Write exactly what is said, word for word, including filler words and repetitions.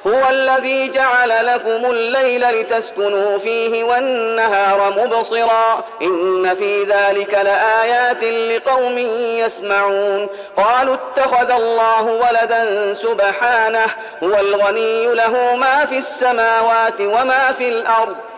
هو الذي جعل لكم الليل لتسكنوا فيه والنهار مبصرا إن في ذلك لآيات لقوم يسمعون قالوا اتخذ الله ولدا سبحانه هو الغني له ما في السماوات وما في الأرض